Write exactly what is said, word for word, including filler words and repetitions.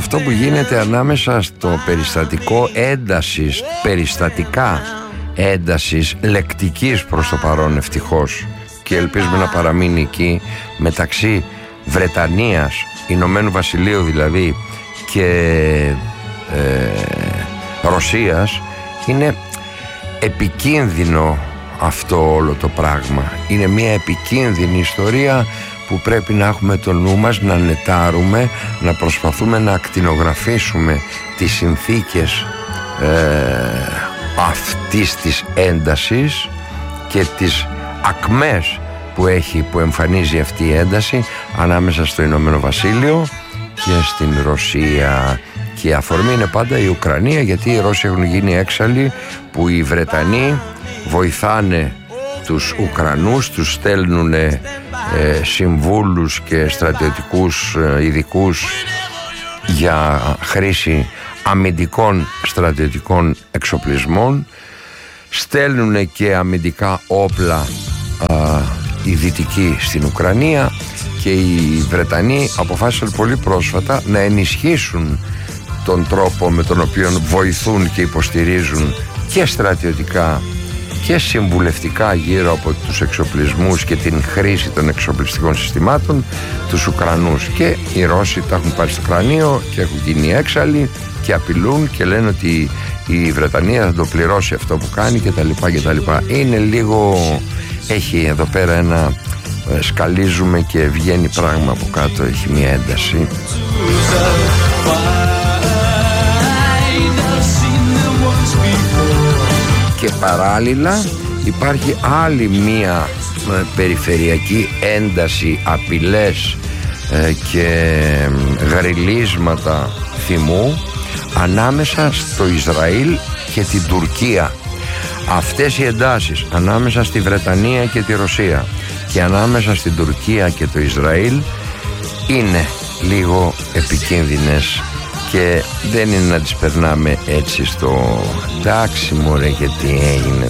αυτό που γίνεται ανάμεσα στο περιστατικό έντασης, περιστατικά έντασης λεκτικής προς το παρόν ευτυχώς, και ελπίζουμε να παραμείνει εκεί, μεταξύ Βρετανίας, Ηνωμένου Βασιλείου δηλαδή, και ε, Ρωσίας, είναι επικίνδυνο αυτό όλο το πράγμα. Είναι μια επικίνδυνη ιστορία που πρέπει να έχουμε το νου μας, να νετάρουμε, να προσπαθούμε να ακτινογραφήσουμε τις συνθήκες ε, αυτής της έντασης και τις ακμές που έχει, που εμφανίζει αυτή η ένταση ανάμεσα στο Ηνωμένο Βασίλειο και στην Ρωσία. Και η αφορμή είναι πάντα η Ουκρανία, γιατί οι Ρώσοι έχουν γίνει έξαλλοι που οι Βρετανοί βοηθάνε τους Ουκρανούς, τους στέλνουν ε, συμβούλους και στρατιωτικούς ε, ειδικούς για χρήση αμυντικών στρατιωτικών εξοπλισμών, στέλνουν και αμυντικά όπλα α, οι δυτικοί στην Ουκρανία, και οι Βρετανοί αποφάσισαν πολύ πρόσφατα να ενισχύσουν τον τρόπο με τον οποίο βοηθούν και υποστηρίζουν και στρατιωτικά και συμβουλευτικά γύρω από τους εξοπλισμούς και την χρήση των εξοπλιστικών συστημάτων τους Ουκρανούς. Και οι Ρώσοι τα έχουν πάρει στο κρανίο και έχουν γίνει έξαλλοι και απειλούν και λένε ότι η Βρετανία θα το πληρώσει αυτό που κάνει και τα λοιπά και τα λοιπά. Είναι λίγο, έχει εδώ πέρα ένα σκαλίζουμε και βγαίνει πράγμα από κάτω, έχει μια ένταση. Και παράλληλα υπάρχει άλλη μία περιφερειακή ένταση, απειλές ε, και γριλίσματα θυμού ανάμεσα στο Ισραήλ και την Τουρκία. Αυτές οι εντάσεις ανάμεσα στη Βρετανία και τη Ρωσία και ανάμεσα στην Τουρκία και το Ισραήλ είναι λίγο επικίνδυνες και δεν είναι να τις περνάμε έτσι στο εντάξει μωρέ γιατί έγινε